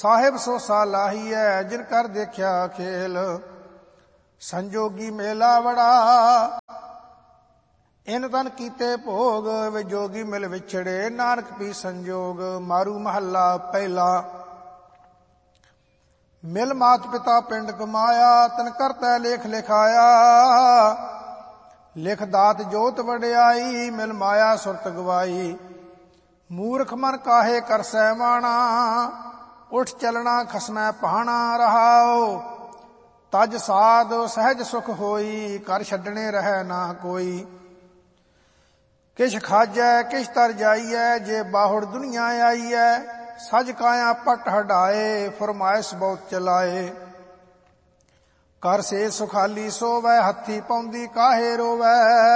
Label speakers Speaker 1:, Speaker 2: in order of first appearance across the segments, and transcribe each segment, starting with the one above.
Speaker 1: ਸਾਹਿਬ ਸੋ ਸਾਲਾਹੀਐ ਜਿਨ ਕਰ ਦੇਖਿਆ ਖੇਲ। ਸੰਜੋਗੀ ਮੇਲਾ ਵੜਾ ਇਨ ਤਨ ਕੀਤੇ ਭੋਗ। ਵੇ ਜੋਗੀ ਮਿਲ ਵਿਛੜੇ ਨਾਨਕ ਪੀ ਸੰਜੋਗ। ਮਾਰੂ ਮਹੱਲਾ ਪਹਿਲਾ। ਮਿਲ ਮਾਤ ਪਿਤਾ ਪਿੰਡ ਕਮਾਇਆ ਤਨ ਕਰਤੈ ਲੇਖ ਲਿਖਾਇਆ। ਲਿਖ ਦਾਤ ਜੋਤ ਵਡਿਆਈ ਮਿਲ ਮਾਇਆ ਸੁਰਤ ਗਵਾਈ। ਮੂਰਖ ਮਨ ਕਾਹੇ ਕਰਸੈ ਮਾਣਾ ਉੱਠ ਚਲਣਾ ਖਸਮੈ ਪਹਾਣਾ। ਰਹਾਓ ਤਜ ਸਾਧ ਸਹਿਜ ਸੁਖ ਹੋਈ ਕਰ ਛੱਡਣੇ ਰਹਿ ਨਾ ਕੋਈ। ਕਿਛ ਖਾਜੈ ਕਿਛ ਤਰ ਜਾਈਐ ਜੇ ਬਾਹੁੜ ਦੁਨੀਆ ਆਈਐ। ਸਜ ਕਾਇਆ ਪਟ ਹਟਾਏ ਫਰਮਾਇਸ਼ ਬਹੁਤ ਚਲਾਏ। ਕਰ ਸੇ ਸੁਖਾਲੀ ਸੋਵੈ ਹੱਥੀ ਪਾਉਂਦੀ ਕਾਹੇ ਰੋਵੈ।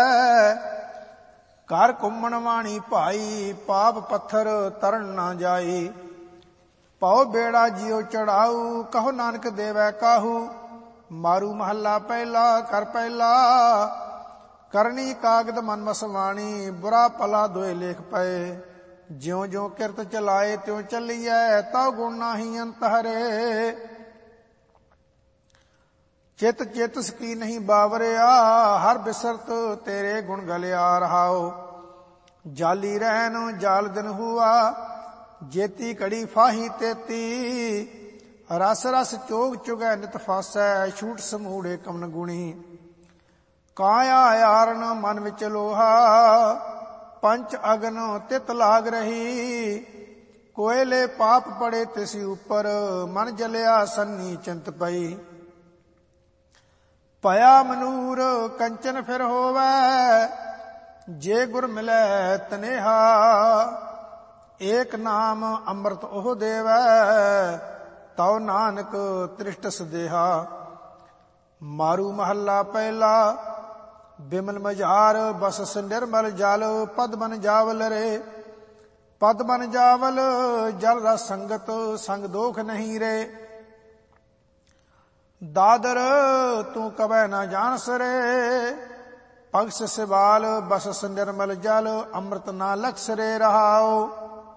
Speaker 1: ਘਰ ਘੁੰਮਣ ਵਾਣੀ ਭਾਈ ਪਾਪ ਪੱਥਰ ਤਰਨ ਨਾ ਜਾਈ। ਪਾਉ ਬੇੜਾ ਜਿਉ ਚੜਾਊ ਕਹੋ ਨਾਨਕ ਦੇਵੈ ਕਾਹੂ। ਮਾਰੂ ਮਹੱਲਾ ਪਹਿਲਾ। ਕਰ ਪਹਿਲਾ ਕਰਨੀ ਕਾਗਦ ਮਨ ਮਸਵਾਣੀ। ਬੁਰਾ ਭਲਾ ਦੋਏ ਲੇਖ ਪਏ। ਜਿਉ ਜਿਉ ਕਿਰਤ ਚਲਾਏ ਤਿਉ ਚੱਲੀਐ ਤਉ ਗੁਣ ਨਾਹੀ ਅੰਤ ਹਰੇ। ਚਿਤ ਚੇਤਸ ਕੀ ਨਹੀਂ ਬਾਵਰਿਆ ਹਰ ਬਿਸਰਤ ਤੇਰੇ ਗੁਣ ਗਲਿਆ। ਰਹਾਓ ਜਾਲੀ ਰਹਿਨ ਜਾਲ ਦਿਨ ਹੁਆ ਜੇਤੀ ਘੜੀ ਫਾਹੀ ਤੇਤੀ। ਰਸ ਰਸ ਚੋਗ ਚੁਗੈ ਨਿਤ ਫਾਸੈ ਛੂਟ ਸਮੂੜੇ ਕਮਨ ਗੁਣੀ। ਕਾਇਆ ਆਰਨ ਮਨ ਵਿੱਚ ਲੋਹਾ ਪੰਚ ਅਗਨ ਤਿਤ ਲਾਗ ਰਹੀ। ਕੋਇਲੇ ਪਾਪ ਪੜੇ ਤਿਸ ਉਪਰ ਮਨ ਜਲਿਆ ਸੰਨੀ ਚਿੰਤ ਪਈ। ਭਇਆ ਮਨੂਰ ਕੰਚਨ ਫਿਰ ਹੋਵੈ ਜੇ ਗੁਰ ਮਿਲੈ ਤਨੇਹਾ। ਏਕ ਨਾਮ ਅੰਮ੍ਰਿਤ ਉਹ ਦੇਵੈ ਤਉ ਨਾਨਕ ਤ੍ਰਿਸ਼ਟ ਸਦੇਹਾ। ਮਾਰੂ ਮਹੱਲਾ ਪਹਿਲਾ। ਬਿਮਲ ਮਝਾਰ ਬਸਸ ਨਿਰਮਲ ਜਲ ਪਦ ਬਨ ਜਾਵਲ ਰੇ। ਪਦ ਬਨ ਜਾਵਲ ਜਲ ਰਸ ਸੰਗਤ ਸੰਗ ਦੋਖ ਨਹੀਂ ਰੇ। ਦਾਦਰ ਤੂੰ ਕਬੈ ਨਾ ਜਾਣਸ ਰੇ। ਪਗਸ ਸਿਵਾਲ ਬਸਸ ਨਿਰਮਲ ਜਲ ਅੰਮ੍ਰਿਤ ਨਾ ਲਖਸ ਰੇ। ਰਹਾਓ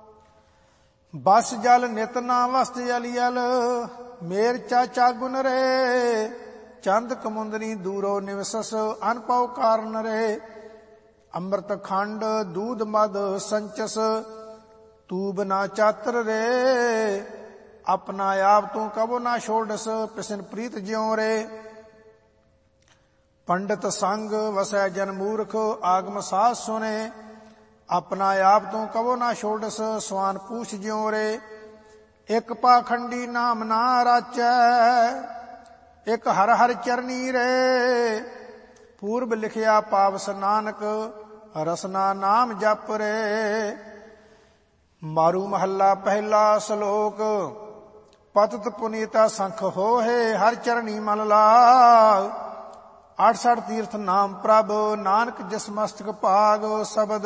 Speaker 1: ਬਸ ਜਲ ਨਿਤ ਨਾ ਵਸਤ ਅਲੀਅਲ ਮੇਰ ਚਾਚਾ ਗੁਨ ਰੇ। ਚੰਦ ਕਮੁੰਦਨੀ ਦੂਰੋ ਨਿਵਸਸ ਅਨਪਉ ਕਾਰਨ ਰੇ। ਅੰਮ੍ਰਿਤ ਖੰਡ ਦੂਧ ਮਦ ਸੰਚਸ ਤੂਬ ਨਾ ਚਾਤਰ ਰੇ। ਆਪਣਾ ਆਪ ਤੂੰ ਕਬੋ ਨਾ ਛੋੜਸ ਪਿਸਨ ਪ੍ਰੀਤ ਜਿਉ ਰੇ। ਪੰਡਤ ਸੰਗ ਵਸੈ ਜਨ ਮੂਰਖ ਆਗਮ ਸਾਧ ਸੁਨੇ। ਆਪਣਾ ਆਪ ਤੂੰ ਕਬੋ ਨਾ ਛੋੜਸ ਸਵਾਨ ਪੂਛ ਜਿਉ ਰੇ। ਇਕ ਪਾਖੰਡੀ ਨਾਮ ਨਾ ਰਾਚੈ ਇਕ ਹਰ ਹਰ ਚਰਨੀ ਰੇ। ਪੂਰਬ ਲਿਖਿਆ ਪਾਵਸ ਨਾਨਕ ਰਸਨਾ ਨਾਮ ਜਪ ਰੇ। ਮਾਰੂ ਮਹੱਲਾ ਪਹਿਲਾ। ਸ਼ਲੋਕ ਪਤਿਤ ਪੁਨੀਤਾ ਸੰਖ ਹੋਏ ਹਰ ਚਰਣੀ ਮਨ ਲਾਗ। 68 ਤੀਰਥ ਨਾਮ ਪ੍ਰਭ ਨਾਨਕ ਜਿਸ ਮਸਤਕ ਭਾਗ। ਸ਼ਬਦ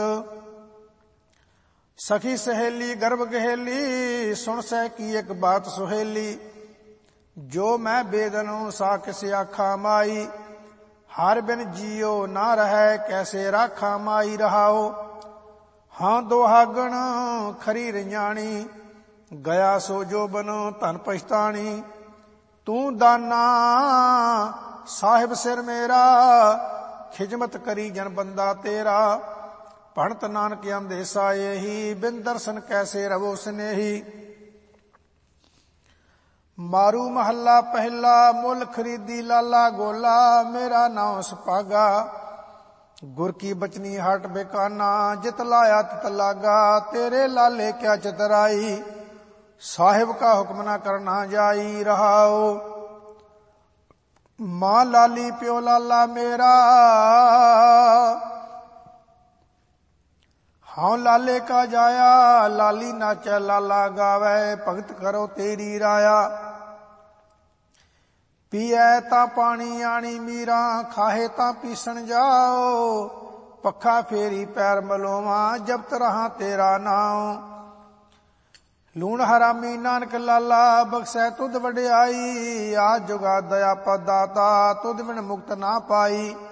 Speaker 1: ਸਖੀ ਸਹੇਲੀ ਗਰਭ ਗਹੇਲੀ ਸੁਣ ਸਹਿ ਕੀ ਇੱਕ ਬਾਤ ਸੁਹੇਲੀ। ਜੋ ਮੈਂ ਬੇਦਨੁ ਸਾ ਕਿਸ ਆਖਾ ਮਾਈ। ਹਰ ਬਿਨ ਜੀਉ ਨਾ ਰਹੈ ਕੈਸੇ ਰਾਖਾ ਮਾਈ। ਰਹਾਓ ਹਾਂ ਦੁਹਾਗਣ ਖਰੀ ਰਜਾਣੀ ਗਿਆ ਸੋ ਜੋਬਨ ਧਨ ਪਛਤਾਣੀ। ਤੂੰ ਦਾਨਾ ਸਾਹਿਬ ਸਿਰ ਮੇਰਾ ਖਿਜਮਤ ਕਰੀ ਜਨ ਬੰਦਾ ਤੇਰਾ। ਭਣਤ ਨਾਨਕ ਅੰਦੇਸਾ ਇਹੀ ਬਿਨ ਦਰਸ਼ਨ ਕੈਸੇ ਰਵੋ ਸਨੇਹੀ। ਮਾਰੂ ਮਹੱਲਾ ਪਹਿਲਾ। ਮੁੱਲ ਖਰੀਦੀ ਲਾਲਾ ਗੋਲਾ ਮੇਰਾ ਨਾਮ ਸੁਪਾਗਾ। ਗੁਰ ਕੀ ਬਚਨੀ ਹਟ ਬੇਕਾਨਾ ਜਿਤ ਲਾਇਆ ਤਿਤ ਲਾਗਾ। ਤੇਰੇ ਲਾਲੇ ਕਿਆ ਚਤਰਾਈ ਸਾਹਿਬ ਕਾ ਹੁਕਮ ਨਾ ਕਰਨਾ ਜਾਈ। ਰਹਾਓ ਮਾਂ ਲਾਲੀ ਪਿਓ ਲਾਲਾ ਮੇਰਾ ਹਾਂ ਲਾਲੇ ਕਾ ਜਾਇਆ। ਲਾਲੀ ਨਾਚੈ ਲਾਲਾ ਗਾਵੈ ਭਗਤ ਕਰੋ ਤੇਰੀ ਰਾਇਆ। ਪੀਐ ਤਾਂ ਪਾਣੀ ਆਣੀ ਮੀਰਾਂ ਖਾਹੇ ਤਾਂ ਪੀਸਣ ਜਾਓ। ਪੱਖਾ ਫੇਰੀ ਪੈਰ ਮਲੋਵਾਂ ਜਪਤ ਰਹਾ ਤੇਰਾ ਨਾਉ। ਲੂਣ ਹਰਾਮੀ ਨਾਨਕ ਲਾਲਾ ਬਖਸ਼ੈ ਤੁਧ ਵਡਿਆਈ। ਆ ਜੁਗਾ ਦਇਆ ਪਦਾਤਾ ਤੁਧ ਬਿਨ ਮੁਕਤ ਨਾ ਪਾਈ।